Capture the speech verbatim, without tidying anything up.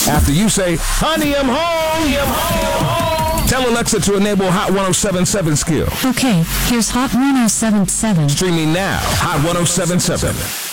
After you say, honey, I'm home, I'm home, home. Tell Alexa to enable Hot one oh seven point seven skill. Okay, here's Hot one oh seven point seven. Streaming now, Hot one oh seven point seven.